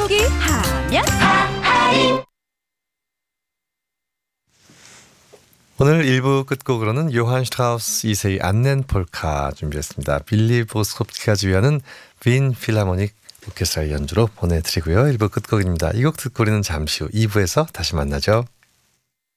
끝곡이 하면 오늘 1부 끝곡으로는 요한 슈트라우스 2세의 안넨 폴카 준비했습니다. 빌리 보스코프스키가 지휘하는 빈 필하모닉 오케스트라의 연주로 보내드리고요. 1부 끝곡입니다. 이 곡 듣고 우리는 잠시 후 2부에서 다시 만나죠.